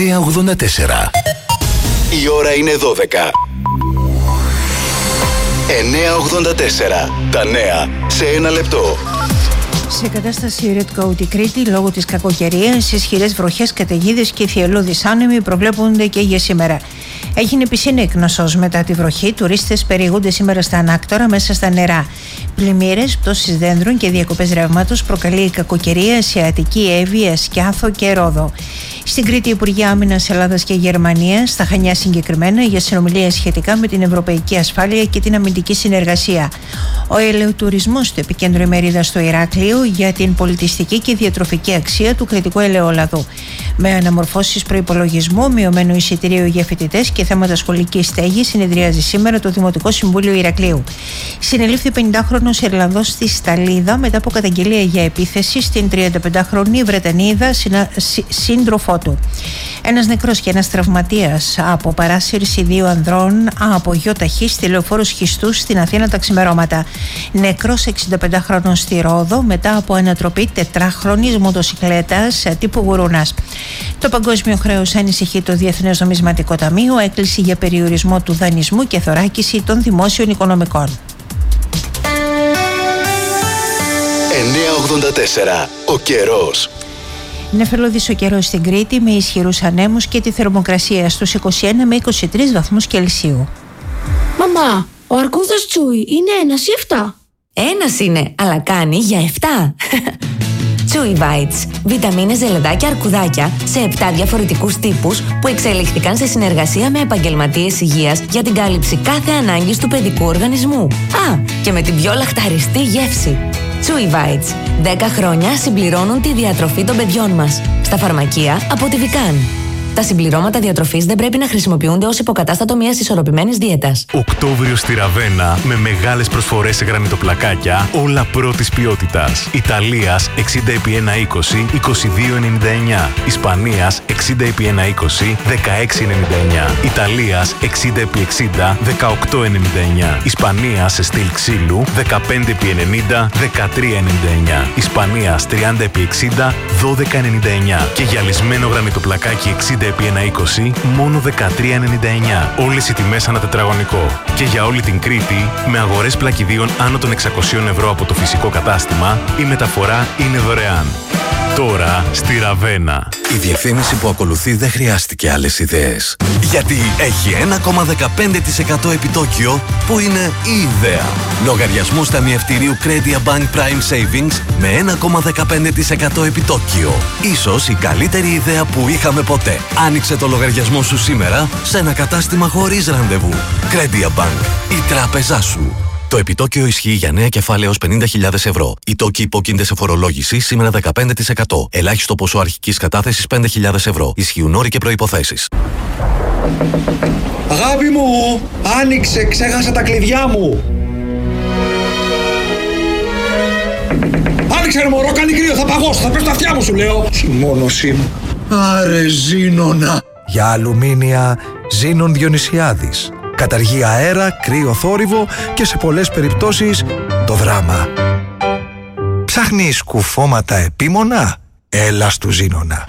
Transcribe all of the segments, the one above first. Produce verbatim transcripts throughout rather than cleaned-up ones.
εννιά ογδόντα τέσσερα. Η ώρα είναι δώδεκα. εννιά ογδόντα τέσσερα. Τα νέα σε ένα λεπτό. Σε κατάσταση red coat η Κρήτη, λόγω της κακοκαιρίας, ισχυρές βροχές, καταιγίδες και θυελλώδεις άνεμοι προβλέπονται και για σήμερα. Έγινε πισίνα εκνοσός μετά τη βροχή. Τουρίστες περιηγούνται σήμερα στα ανάκτορα μέσα στα νερά. Πλημμύρες, πτώσεις δέντρων και διακοπές ρεύματος προκαλεί η κακοκαιρία σε Αττική, Εύβοια, Σκιάθο και Ρόδο. Στην Κρήτη, η Υπουργεία Άμυνας Ελλάδας και Γερμανίας, στα Χανιά συγκεκριμένα, για συνομιλίες σχετικά με την ευρωπαϊκή ασφάλεια και την αμυντική συνεργασία. Ο ελαιοτουρισμός στο επικέντρο ημερίδα στο Ηράκλειο για την πολιτιστική και διατροφική αξία του κρητικού ελαιόλαδου. Με αναμορφώσεις προϋπολογισμού, μειωμένο εισιτήριο για φοιτητές και θέματα σχολικής στέγης, συνεδριάζει σήμερα το Δημοτικό Συμβούλιο Ηρακλείου. Συνελήφθη πενηντάχρονος Ιρλανδός στη Σταλίδα μετά από καταγγελία για επίθεση στην τριανταπεντάχρονη Βρετανίδα σύντροφό του. Ένας νεκρός και ένας τραυματίας από παράσυρση δύο ανδρών από γιο ταχύ στη λεωφόρο Σχιστού στην Αθήνα τα ξημερώματα. Νεκρός εξηνταπεντάχρονος στη Ρόδο μετά από ανατροπή τετράχρονης μοτοσικλέτας τύπου γουρούνας. Το παγκόσμιο χρέος ανησυχεί το Διεθνές Νομισματικό Ταμείο, έκκληση για περιορισμό του δανεισμού και θωράκιση των δημόσιων οικονομικών. εννιά ογδόντα τέσσερα. Ο καιρός. Νεφελώδης ο καιρός στην Κρήτη με ισχυρούς ανέμους και τη θερμοκρασία στους είκοσι ένα με είκοσι τρεις βαθμούς Κελσίου. Μαμά, ο αρκούδας Τσούι είναι ένας ή εφτά? Ένας είναι, αλλά κάνει για εφτά. Chewy Bites. Βιταμίνες, ζελεδάκια, αρκουδάκια σε επτά διαφορετικούς τύπους που εξελίχθηκαν σε συνεργασία με επαγγελματίες υγείας για την κάλυψη κάθε ανάγκης του παιδικού οργανισμού. Α, και με την πιο λαχταριστή γεύση. Chewy Bites. δέκα χρόνια συμπληρώνουν τη διατροφή των παιδιών μας. Στα φαρμακεία από τη Vican. Τα συμπληρώματα διατροφής δεν πρέπει να χρησιμοποιούνται ως υποκατάστατο μιας ισορροπημένης δίαιτας. Οκτώβριο στη Ραβένα με μεγάλες προσφορές σε γρανιτοπλακάκια, όλα πρώτης ποιότητας. Ιταλίας εξήντα επί ένα είκοσι, είκοσι δύο ενενήντα εννιά. Ισπανίας εξήντα επί ένα είκοσι, δεκαέξι ενενήντα εννιά. Ιταλίας εξήντα επί εξήντα, δεκαοκτώ ενενήντα εννιά. Ισπανίας σε στυλ ξύλου δεκαπέντε επί ενενήντα, δεκατρία ενενήντα εννιά. Ισπανίας τριάντα επί εξήντα, δώδεκα ενενήντα εννιά. Και γυαλισμένο γρανιτοπλακάκι εξήντα επί ένα είκοσι, μόνο δεκατρία ενενήντα εννιά. Όλες οι τιμές ανά τετραγωνικό. Και για όλη την Κρήτη, με αγορές πλακιδίων άνω των εξακοσίων ευρώ από το φυσικό κατάστημα, η μεταφορά είναι δωρεάν. Τώρα στη Ραβένα. Η διευθύνηση που ακολουθεί δεν χρειάστηκε άλλες ιδέες. Γιατί έχει ένα κόμμα δεκαπέντε τοις εκατό επιτόκιο που είναι η ιδέα. Λογαριασμούς ταμιευτηρίου Crediabank Prime Savings με ένα κόμμα δεκαπέντε τοις εκατό επιτόκιο. Ίσως η καλύτερη ιδέα που είχαμε ποτέ. Άνοιξε το λογαριασμό σου σήμερα σε ένα κατάστημα χωρίς ραντεβού. Crediabank, η τράπεζά σου. Το επιτόκιο ισχύει για νέα κεφάλαια έως πενήντα χιλιάδες ευρώ. Οι τόκοι υπόκεινται σε φορολόγηση σήμερα δεκαπέντε τοις εκατό. Ελάχιστο ποσό αρχικής κατάθεσης πέντε χιλιάδες ευρώ. Ισχύουν όροι και προϋποθέσεις. Αγάπη μου, άνοιξε, ξέχασα τα κλειδιά μου. Άνοιξε ρε μωρό, κάνει κρύο, θα παγώσω, θα πέσω τα αυτιά μου σου λέω. Συμμόνωσή μου. Άρε Ζήνονα. Για αλουμίνια Ζήνων Διονυσιάδης. Καταργεί αέρα, κρύο θόρυβο και σε πολλές περιπτώσεις το δράμα. Ψάχνεις κουφώματα επίμονα? Έλα στου Ζήνονα.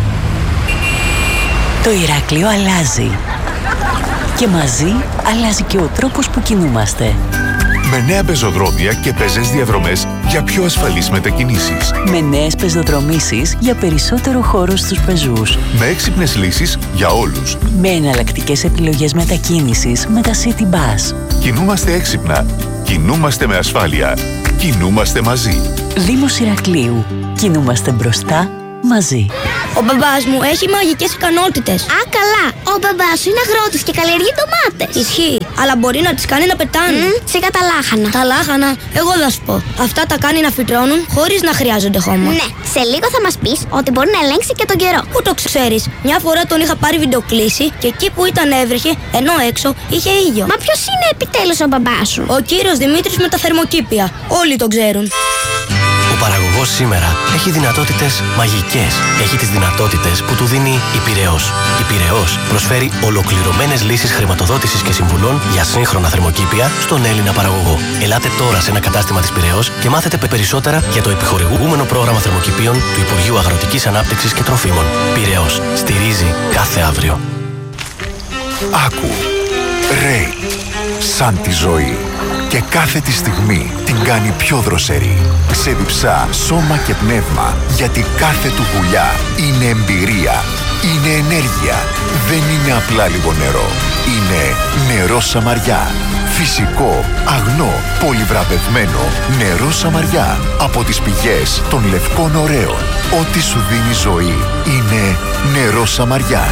Το Ηράκλειο αλλάζει. Και μαζί αλλάζει και ο τρόπος που κινούμαστε. Με νέα πεζοδρόμια και πεζές διαδρομές για πιο ασφαλείς μετακινήσεις. Με νέες πεζοδρομήσεις για περισσότερο χώρο στους πεζούς. Με έξυπνες λύσεις για όλους. Με εναλλακτικές επιλογές μετακίνησης με τα City Bus. Κινούμαστε έξυπνα. Κινούμαστε με ασφάλεια. Κινούμαστε μαζί. Δήμος Ηρακλείου. Κινούμαστε μπροστά μαζί. Ο μπαμπάς μου έχει μαγικές ικανότητες. Α, καλά. Ο μπαμπάς σου είναι αγρότης και καλλιεργεί ντομάτες. Ισχύει, αλλά μπορεί να τις κάνει να πετάνε. Mm, σιγά τα λάχανα. Τα λάχανα, εγώ θα σου πω. Αυτά τα κάνει να φυτρώνουν χωρίς να χρειάζονται χώμα. Ναι, σε λίγο θα μας πεις ότι μπορεί να ελέγξει και τον καιρό. Πού το ξέρεις? Μια φορά τον είχα πάρει βιντεοκλήση και εκεί που ήταν έβρεχε, ενώ έξω είχε ήλιο. Μα ποιος είναι επιτέλους ο μπαμπάς σου? Ο κύριος Δημήτρης με τα θερμοκήπια. Όλοι τον ξέρουν. Ο παραγωγός σήμερα έχει δυνατότητες μαγικές. Έχει τις δυνατότητες που του δίνει η Πειραιώς. Η Πειραιώς προσφέρει ολοκληρωμένες λύσεις χρηματοδότησης και συμβουλών για σύγχρονα θερμοκήπια στον Έλληνα παραγωγό. Ελάτε τώρα σε ένα κατάστημα της Πειραιώς και μάθετε περισσότερα για το επιχορηγούμενο πρόγραμμα θερμοκηπίων του Υπουργείου Αγροτικής Ανάπτυξης και Τροφίμων. Πειραιώς. Στηρίζει κάθε αύριο. Άκου. Ρέι. Σαν τη ζωή. Και κάθε τη στιγμή την κάνει πιο δροσερή. Ξεδιψά σώμα και πνεύμα, γιατί κάθε του γουλιά είναι εμπειρία. Είναι ενέργεια. Δεν είναι απλά λίγο νερό. Είναι νερό Σαμαριά. Φυσικό, αγνό, πολυβραβευμένο νερό Σαμαριά. Από τις πηγές των λευκών ωραίων. Ό,τι σου δίνει ζωή είναι νερό Σαμαριά.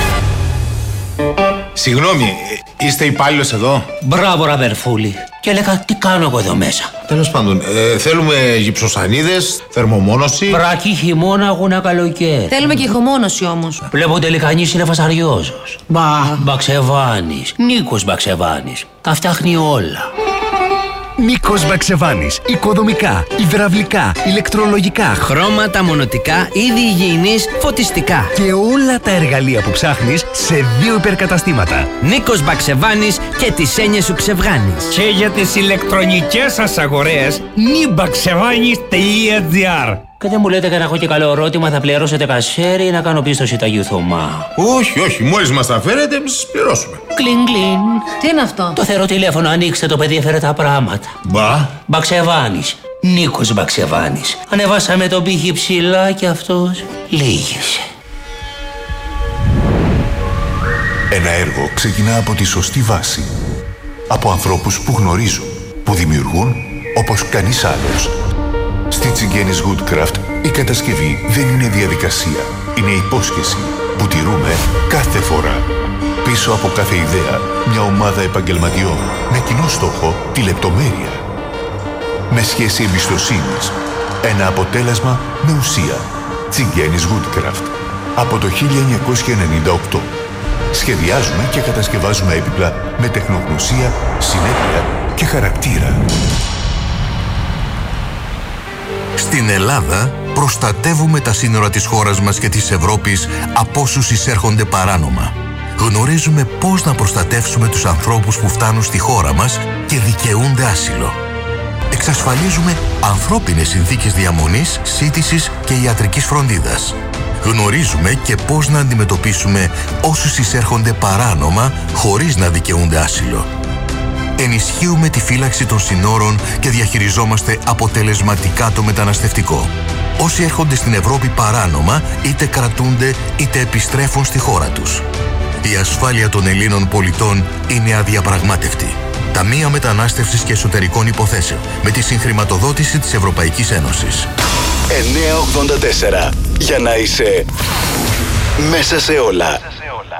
Συγγνώμη, είστε υπάλληλος εδώ? Μπράβο, ραβερφούλη. Και έλεγα, τι κάνω εγώ εδώ μέσα. Τέλος πάντων, ε, θέλουμε γυψοσανίδες, θερμομόνωση. Βρακή χειμώνα, αγώνα καλοκαίρι. Θέλουμε και ηχομόνωση όμως. Βλέπω τελικανής είναι φασαριόζος. Μπα. Μπαξεβάνης. Νίκος Μπαξεβάνης. Τα φτιάχνει όλα. Νίκος Μπαξεβάνης. Οικοδομικά, υδραυλικά, ηλεκτρολογικά, χρώματα, μονοτικά, είδη υγιεινής, φωτιστικά. Και όλα τα εργαλεία που ψάχνεις σε δύο υπερκαταστήματα. Νίκος Μπαξεβάνης και τις έννοιες σου ξεβγάνεις. Και για τις ηλεκτρονικές σας αγορές, νιμπαξεβάνης τελεία τζι άρ. Και δεν μου λέτε και να έχω και καλό ερώτημα, θα πληρώσετε κασέρι ή να κάνω πίστοση Ταγίου Θωμά? Όχι, όχι, μόλις μας τα φέρετε, εμείς σας πληρώσουμε. Κλιν, κλιν. Τι είναι αυτό? Το θεωρώ τηλέφωνο, ανοίξτε το, παιδί έφερε τα πράγματα. Μπα. Μπαξεβάνης. Νίκος Μπαξεβάνης. Ανεβάσαμε τον πύχη ψηλά και αυτός λύγησε. Ένα έργο ξεκινά από τη σωστή βάση. Από ανθρώπους που γνωρίζουν, που δημιουργούν όπως κανείς άλλος. Στη Τσιγκένης Woodcraft η κατασκευή δεν είναι διαδικασία. Είναι υπόσχεση που τηρούμε κάθε φορά. Πίσω από κάθε ιδέα, μια ομάδα επαγγελματιών με κοινό στόχο τη λεπτομέρεια. Με σχέση εμπιστοσύνης. Ένα αποτέλεσμα με ουσία. Τσιγκένης Woodcraft. Από το χίλια εννιακόσια ενενήντα οκτώ. Σχεδιάζουμε και κατασκευάζουμε έπιπλα με τεχνογνωσία, συνέπεια και χαρακτήρα. Στην Ελλάδα προστατεύουμε τα σύνορα της χώρας μας και της Ευρώπης από όσους εισέρχονται παράνομα. Γνωρίζουμε πώς να προστατεύσουμε τους ανθρώπους που φτάνουν στη χώρα μας και δικαιούνται άσυλο. Εξασφαλίζουμε ανθρώπινες συνθήκες διαμονής, σύντησης και ιατρικής φροντίδας. Γνωρίζουμε και πώς να αντιμετωπίσουμε όσους εισέρχονται παράνομα χωρίς να δικαιούνται άσυλο. Ενισχύουμε τη φύλαξη των συνόρων και διαχειριζόμαστε αποτελεσματικά το μεταναστευτικό. Όσοι έρχονται στην Ευρώπη παράνομα, είτε κρατούνται είτε επιστρέφουν στη χώρα τους. Η ασφάλεια των Ελλήνων πολιτών είναι αδιαπραγμάτευτη. Ταμεία Μετανάστευσης και Εσωτερικών Υποθέσεων, με τη συγχρηματοδότηση της Ευρωπαϊκής Ένωσης. εννιακόσια ογδόντα τέσσερα. Για να είσαι μέσα σε όλα.